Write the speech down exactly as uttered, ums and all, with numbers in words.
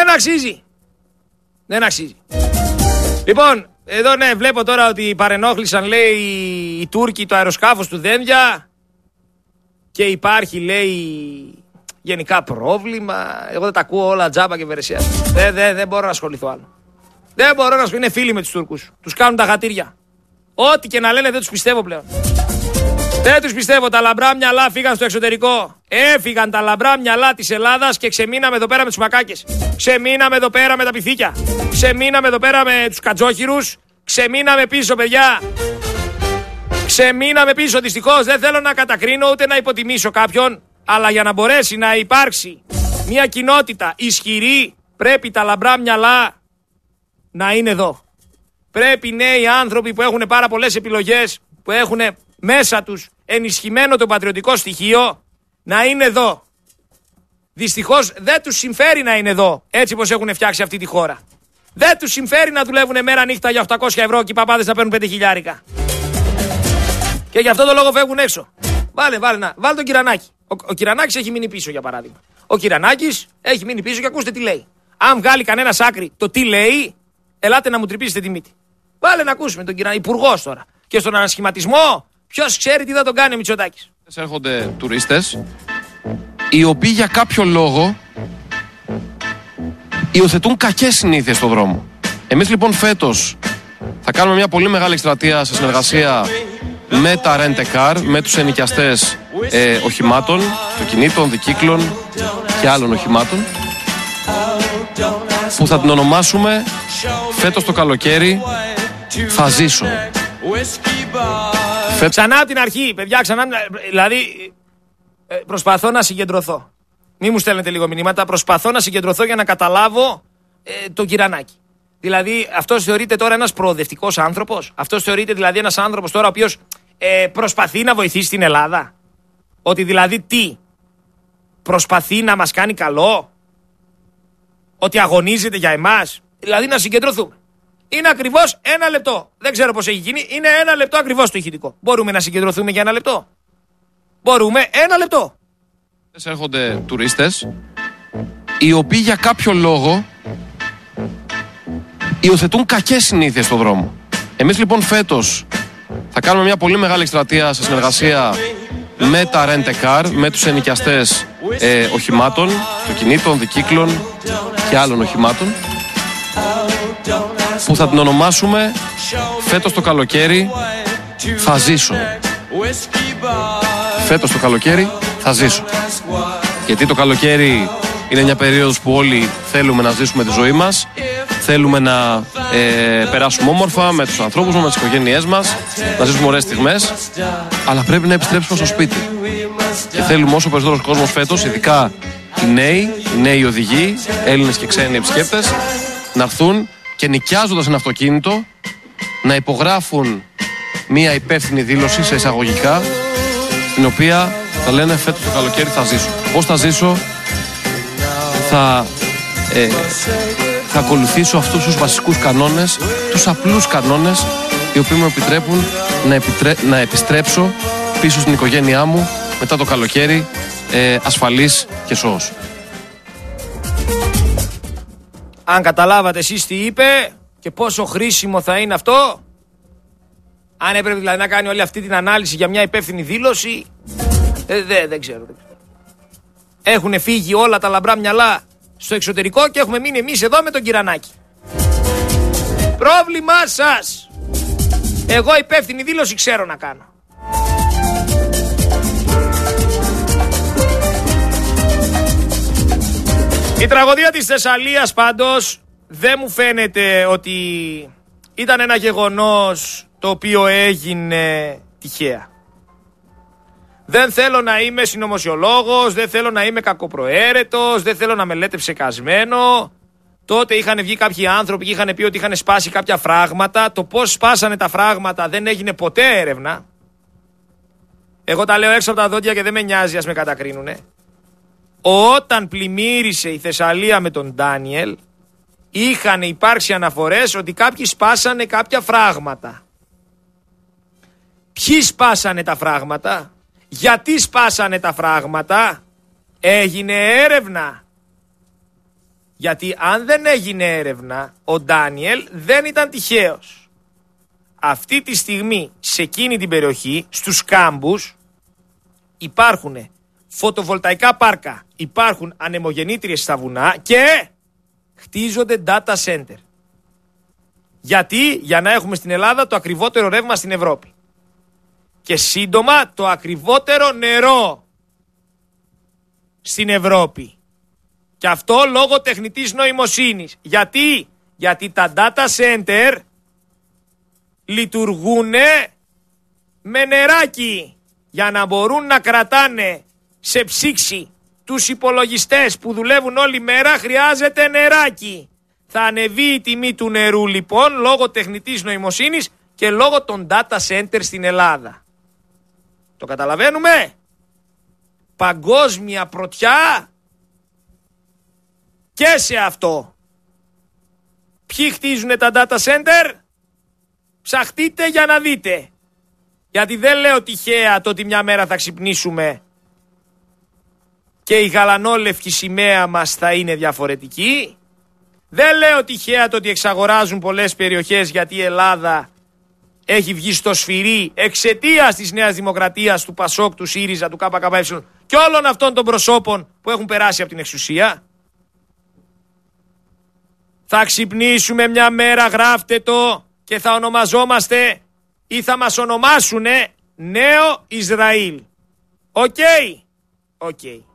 Δεν αξίζει. Δεν αξίζει. Λοιπόν, εδώ ναι, βλέπω τώρα ότι παρενόχλησαν, λέει, οι Τούρκοι το αεροσκάφος του Δένδια και υπάρχει, λέει, γενικά πρόβλημα. Εγώ δεν τα ακούω όλα τζάμπα και βερεσιά. Δεν δε, δε μπορώ να ασχοληθώ άλλο. Δεν μπορώ να ασχοληθώ. Είναι φίλοι με τους Τούρκους. Τους κάνουν τα χατήρια. Ό,τι και να λένε δεν τους πιστεύω πλέον. Δεν τους πιστεύω. Τα λαμπρά μυαλά φύγαν στο εξωτερικό. Έφυγαν τα λαμπρά μυαλά της Ελλάδας και ξεμείναμε εδώ πέρα με τους μακάκες. Ξεμείναμε εδώ πέρα με τα πυθίκια. Ξεμείναμε εδώ πέρα με τους κατζόχυρους. Ξεμείναμε πίσω, παιδιά. Ξεμείναμε πίσω. Δυστυχώς δεν θέλω να κατακρίνω ούτε να υποτιμήσω κάποιον. Αλλά για να μπορέσει να υπάρξει μια κοινότητα ισχυρή, πρέπει τα λαμπρά μυαλά να είναι εδώ. Πρέπει νέοι άνθρωποι που έχουν πάρα πολλές επιλογές, που έχουν μέσα τους ενισχυμένο το πατριωτικό στοιχείο, να είναι εδώ. Δυστυχώς δεν τους συμφέρει να είναι εδώ, έτσι πως έχουν φτιάξει αυτή τη χώρα. Δεν τους συμφέρει να δουλεύουν μέρα νύχτα για οκτακόσια ευρώ και οι παπάδες να παίρνουν πέντε χιλιάρικα. Και γι' αυτό το λόγο φεύγουν έξω. Βάλε, βάλε, να. Βάλε τον Κυρανάκη. Ο, ο Κυρανάκης έχει μείνει πίσω, για παράδειγμα. Ο Κυρανάκης έχει μείνει πίσω και ακούστε τι λέει. Αν βγάλει κανένας άκρη το τι λέει, ελάτε να μου τρυπήσετε τη μύτη. Βάλε να ακούσουμε τον Κυρανάκη, υπουργός τώρα. Και στον ανασχηματισμό, ποιος ξέρει τι θα τον κάνει ο Μητσοτάκης. Έρχονται τουρίστες, οι οποίοι για κάποιο λόγο υιοθετούν κακές συνήθειες στον δρόμο. Εμείς λοιπόν φέτος θα κάνουμε μια πολύ μεγάλη εκστρατεία σε συνεργασία με τα Rent-A-Car, με τους ενοικιαστές ε, οχημάτων, αυτοκινήτων, δικύκλων και άλλων οχημάτων, που θα την ονομάσουμε φέτος το καλοκαίρι θα ζήσω. Φε... Ξανά από την αρχή, παιδιά, ξανά. Δηλαδή, προσπαθώ να συγκεντρωθώ. Μη μου στέλνετε λίγο μηνύματα. Προσπαθώ να συγκεντρωθώ για να καταλάβω ε, τον Κυρανάκη. Δηλαδή, αυτός θεωρείται τώρα ένας προοδευτικός άνθρωπος. Αυτός θεωρείται δηλαδή ένας άνθρωπος τώρα ο οποίος ε, προσπαθεί να βοηθήσει την Ελλάδα. Ότι δηλαδή τι, προσπαθεί να μας κάνει καλό. Ότι αγωνίζεται για εμάς. Δηλαδή να συγκεντρωθούμε. Είναι ακριβώς ένα λεπτό. Δεν ξέρω πώς έχει γίνει. Είναι ένα λεπτό ακριβώς το ηχητικό. Μπορούμε να συγκεντρωθούμε για ένα λεπτό. Μπορούμε ένα λεπτό. Έρχονται τουρίστες, οι οποίοι για κάποιο λόγο υιοθετούν κακές συνήθειες στον δρόμο. Εμείς λοιπόν φέτος θα κάνουμε μια πολύ μεγάλη εκστρατεία σε συνεργασία με τα Rent-A-Car, με τους ενοικιαστές ε, οχημάτων, αυτοκινήτων, δικύκλων και άλλων οχημάτων, που θα την ονομάσουμε φέτος το καλοκαίρι θα ζήσω. Φέτος το καλοκαίρι θα ζήσω. Γιατί το καλοκαίρι είναι μια περίοδος που όλοι θέλουμε να ζήσουμε τη ζωή μας. Θέλουμε να ε, περάσουμε όμορφα με τους ανθρώπους μας, με τις οικογένειές μας, να ζήσουμε ωραίες στιγμές. Αλλά πρέπει να επιστρέψουμε στο σπίτι. Και θέλουμε όσο περισσότερος κόσμος φέτος, ειδικά οι νέοι, οι νέοι οδηγοί, Έλληνες και ξένοι επισκέπτες, να έρθουν και νοικιάζοντας ένα αυτοκίνητο να υπογράφουν μια υπεύθυνη δήλωση σε εισαγωγικά, στην οποία θα λένε φέτος το καλοκαίρι θα ζήσω. Πώς θα ζήσω? Θα, ε, θα ακολουθήσω αυτούς τους βασικούς κανόνες, τους απλούς κανόνες, οι οποίοι μου επιτρέπουν να, επιτρέ, να επιστρέψω πίσω στην οικογένειά μου μετά το καλοκαίρι ε, ασφαλής και σώος. Αν καταλάβατε εσείς τι είπε και πόσο χρήσιμο θα είναι αυτό, αν έπρεπε δηλαδή να κάνει όλη αυτή την ανάλυση για μια υπεύθυνη δήλωση, ε, δεν, δεν ξέρω. Έχουν φύγει όλα τα λαμπρά μυαλά στο εξωτερικό και έχουμε μείνει εμείς εδώ με τον Κυρανάκη. Πρόβλημά σας. Εγώ υπεύθυνη δήλωση ξέρω να κάνω. Η τραγωδία της Θεσσαλίας πάντως δεν μου φαίνεται ότι ήταν ένα γεγονός το οποίο έγινε τυχαία. Δεν θέλω να είμαι συνωμοσιολόγος, δεν θέλω να είμαι κακοπροαίρετος, δεν θέλω να με λέτε ψεκασμένο. Τότε είχαν βγει κάποιοι άνθρωποι και είχαν πει ότι είχαν σπάσει κάποια φράγματα. Το πώς σπάσανε τα φράγματα δεν έγινε ποτέ έρευνα. Εγώ τα λέω έξω από τα δόντια και δεν με νοιάζει, ας με κατακρίνουνε. Όταν πλημμύρισε η Θεσσαλία με τον Ντάνιελ, είχαν υπάρξει αναφορές ότι κάποιοι σπάσανε κάποια φράγματα. Ποιοι σπάσανε τα φράγματα? Γιατί σπάσανε τα φράγματα? Έγινε έρευνα. Γιατί αν δεν έγινε έρευνα, ο Ντάνιελ δεν ήταν τυχαίος. Αυτή τη στιγμή σε εκείνη την περιοχή, στους κάμπους, υπάρχουν φωτοβολταϊκά πάρκα, υπάρχουν ανεμογεννήτριες στα βουνά και χτίζονται data center. Γιατί? Για να έχουμε στην Ελλάδα το ακριβότερο ρεύμα στην Ευρώπη. Και σύντομα το ακριβότερο νερό στην Ευρώπη. Και αυτό λόγω τεχνητής νοημοσύνης. Γιατί? Γιατί τα data center λειτουργούν με νεράκι για να μπορούν να κρατάνε σε ψήξη τους υπολογιστές που δουλεύουν όλη μέρα. Χρειάζεται νεράκι. Θα ανεβεί η τιμή του νερού λοιπόν λόγω τεχνητής νοημοσύνης και λόγω των data center στην Ελλάδα. Το καταλαβαίνουμε? Παγκόσμια πρωτιά και σε αυτό. Ποιοι χτίζουν τα data center? Ψαχτείτε για να δείτε. Γιατί δεν λέω τυχαία το ότι μια μέρα θα ξυπνήσουμε και η γαλανόλευκη σημαία μας θα είναι διαφορετική. Δεν λέω τυχαία το ότι εξαγοράζουν πολλές περιοχές γιατί η Ελλάδα έχει βγει στο σφυρί εξαιτίας της Νέας Δημοκρατίας, του Πασόκ, του ΣΥΡΙΖΑ, του ΚΚΕ και όλων αυτών των προσώπων που έχουν περάσει από την εξουσία. Θα ξυπνήσουμε μια μέρα, γράφτε το, και θα ονομαζόμαστε ή θα μας ονομάσουνε Νέο Ισραήλ. Οκ. Okay. Οκ. Okay.